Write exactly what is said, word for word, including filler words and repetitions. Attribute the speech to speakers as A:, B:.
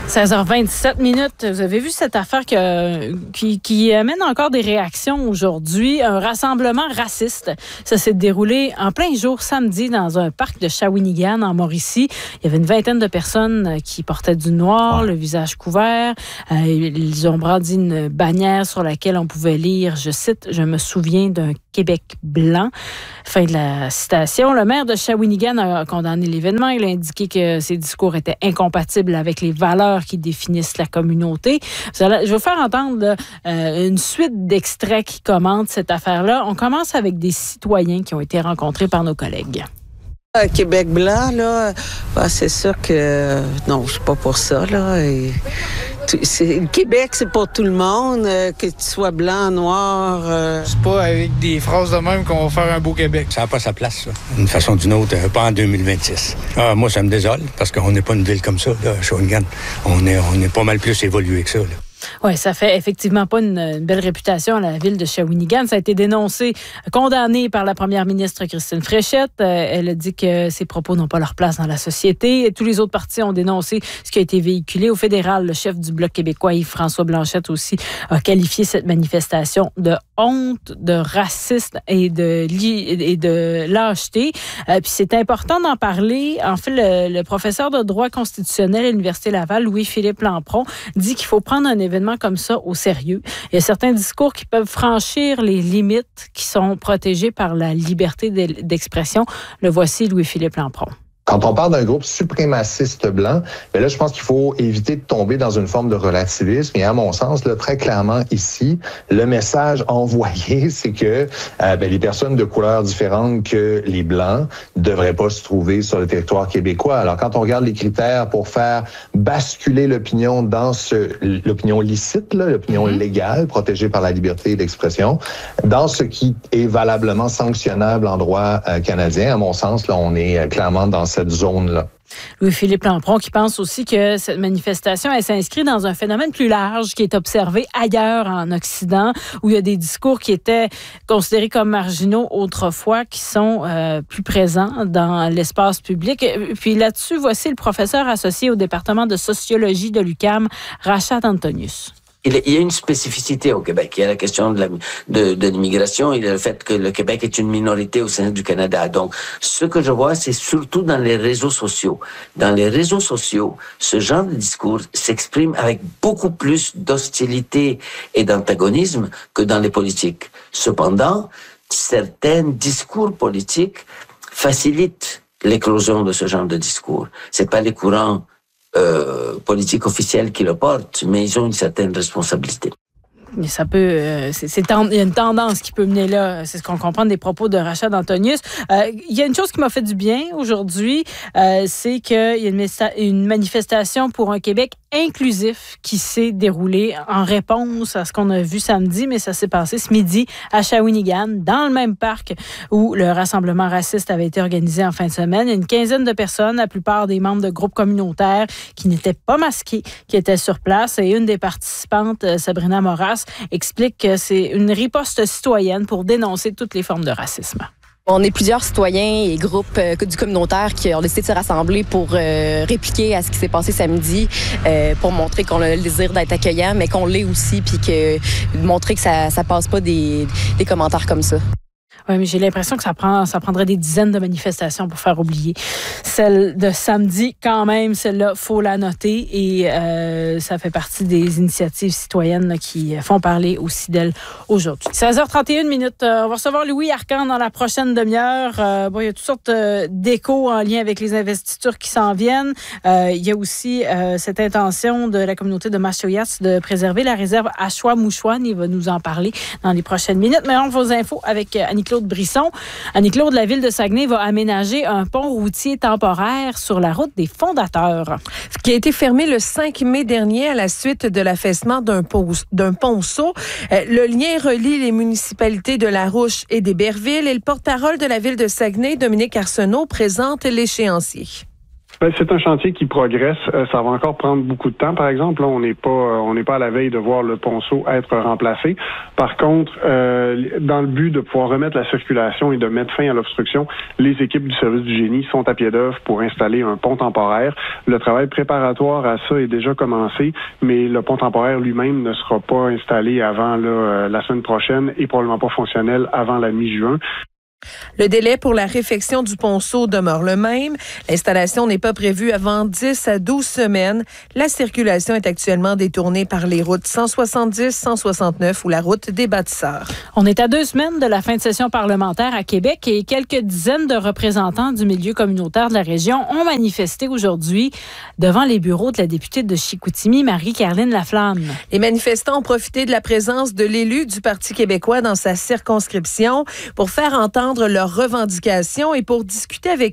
A: seize heures vingt-sept minutes. Vous avez vu cette affaire que, qui, qui amène encore des réactions aujourd'hui. Un rassemblement raciste. Ça s'est déroulé en plein jour samedi dans un parc de Shawinigan en Mauricie. Il y avait une vingtaine de personnes qui portaient du noir, le visage couvert. Euh, ils ont brandi une bannière sur laquelle on pouvait lire, je cite, « Je me souviens d'un Québec blanc ». Fin de la citation. Le maire de Shawinigan a condamné l'événement. Il a indiqué que ses discours étaient incompatibles avec les valeurs qui définissent la communauté. Je vais vous faire entendre euh, une suite d'extraits qui commentent cette affaire-là. On commence avec des citoyens qui ont été rencontrés par nos collègues.
B: Québec blanc, là, bah, c'est sûr que non, je suis pas pour ça, là. Et, c'est, le Québec, c'est pour tout le monde, euh, que tu sois blanc, noir. Euh...
C: C'est pas avec des phrases de même qu'on va faire un beau Québec.
D: Ça n'a pas sa place, ça. D'une façon ou d'une autre, pas en deux mille vingt-six. Ah, moi, ça me désole, parce qu'on n'est pas une ville comme ça, là, Shawinigan. On est, on est pas mal plus évolué que ça, là.
A: Oui, ça fait effectivement pas une, une belle réputation à la ville de Shawinigan. Ça a été dénoncé, condamné par la première ministre Christine Fréchette. Euh, elle a dit que ces propos n'ont pas leur place dans la société. Et tous les autres partis ont dénoncé ce qui a été véhiculé. Au fédéral, le chef du Bloc québécois, Yves-François Blanchet, aussi, a qualifié cette manifestation de honte, de racisme et de, et de lâcheté. Euh, puis c'est important d'en parler. En fait, le, le professeur de droit constitutionnel à l'Université Laval, Louis-Philippe Lampron, dit qu'il faut prendre un événement comme ça au sérieux. Il y a certains discours qui peuvent franchir les limites qui sont protégées par la liberté d'expression. Le voici, Louis-Philippe Lampron.
E: Quand on parle d'un groupe suprémaciste blanc, bien là, je pense qu'il faut éviter de tomber dans une forme de relativisme. Et à mon sens, là, très clairement ici, le message envoyé, c'est que euh, bien, les personnes de couleurs différentes que les blancs ne devraient pas se trouver sur le territoire québécois. Alors, quand on regarde les critères pour faire basculer l'opinion dans ce, l'opinion licite, là, l'opinion légale, protégée par la liberté d'expression, dans ce qui est valablement sanctionnable en droit euh, canadien, à mon sens, là, on est euh, clairement dans cette cette zone-là.
A: Louis-Philippe Lampron qui pense aussi que cette manifestation, elle s'inscrit dans un phénomène plus large qui est observé ailleurs en Occident, où il y a des discours qui étaient considérés comme marginaux autrefois, qui sont euh, plus présents dans l'espace public. Puis là-dessus, voici le professeur associé au département de sociologie de l'U Q A M, Rachad Antonius.
F: Il y a une spécificité au Québec. Il y a la question de, la, de, de l'immigration. Il y a le fait que le Québec est une minorité au sein du Canada. Donc, ce que je vois, c'est surtout dans les réseaux sociaux. Dans les réseaux sociaux, ce genre de discours s'exprime avec beaucoup plus d'hostilité et d'antagonisme que dans les politiques. Cependant, certains discours politiques facilitent l'éclosion de ce genre de discours. C'est pas les courants Euh, politique officielle qui le portent, mais ils ont une certaine responsabilité.
A: Mais ça peut, euh, c'est, c'est ten- il y a une tendance qui peut mener là. C'est ce qu'on comprend des propos de Rachad Antonius. Euh, il y a une chose qui m'a fait du bien aujourd'hui, euh, c'est qu'il y a une, messa- une manifestation pour un Québec inclusif qui s'est déroulée en réponse à ce qu'on a vu samedi, mais ça s'est passé ce midi à Shawinigan, dans le même parc où le rassemblement raciste avait été organisé en fin de semaine. Il y a une quinzaine de personnes, la plupart des membres de groupes communautaires qui n'étaient pas masqués, qui étaient sur place. Et une des participantes, Sabrina Moras, explique que c'est une riposte citoyenne pour dénoncer toutes les formes de racisme.
G: On est plusieurs citoyens et groupes euh, du communautaire qui ont décidé de se rassembler pour euh, répliquer à ce qui s'est passé samedi, euh, pour montrer qu'on a le désir d'être accueillant, mais qu'on l'est aussi, puis que montrer que ça ça passe pas des, des commentaires comme ça.
A: Oui, mais j'ai l'impression que ça prend, ça prendrait des dizaines de manifestations pour faire oublier celle de samedi. Quand même, celle-là, faut la noter et euh, ça fait partie des initiatives citoyennes là, qui font parler aussi d'elle aujourd'hui. seize heures trente et une minutes. Euh, on va recevoir Louis Arcan dans la prochaine demi-heure. Euh, bon, il y a toutes sortes euh, d'échos en lien avec les investitures qui s'en viennent. Euh, il y a aussi euh, cette intention de la communauté de Machoyats de préserver la réserve Achouamouchouane. Il va nous en parler dans les prochaines minutes. Mais on va aux infos avec Annie-Claude Brisson. Annie-Claude, la ville de Saguenay va aménager un pont routier temporaire sur la route des Fondateurs.
H: Ce qui a été fermé le cinq mai dernier à la suite de l'affaissement d'un, pont, d'un ponceau. Euh, le lien relie les municipalités de Larouche et d'Héberville et le porte-parole de la ville de Saguenay, Dominique Arsenault, présente l'échéancier.
I: Ben, c'est un chantier qui progresse. Euh, ça va encore prendre beaucoup de temps, par exemple. Là, on n'est pas, on n'est pas à la veille de voir le ponceau être remplacé. Par contre, euh, dans le but de pouvoir remettre la circulation et de mettre fin à l'obstruction, les équipes du service du génie sont à pied d'œuvre pour installer un pont temporaire. Le travail préparatoire à ça est déjà commencé, mais le pont temporaire lui-même ne sera pas installé avant là, euh, la semaine prochaine et probablement pas fonctionnel avant la mi-juin.
H: Le délai pour la réfection du ponceau demeure le même. L'installation n'est pas prévue avant dix à douze semaines. La circulation est actuellement détournée par les routes cent soixante-dix, cent soixante-neuf ou la route des bâtisseurs.
A: On est à deux semaines de la fin de session parlementaire à Québec et quelques dizaines de représentants du milieu communautaire de la région ont manifesté aujourd'hui devant les bureaux de la députée de Chicoutimi, Marie-Caroline Laflamme.
H: Les manifestants ont profité de la présence de l'élu du Parti québécois dans sa circonscription pour faire entendre leurs revendications et pour discuter avec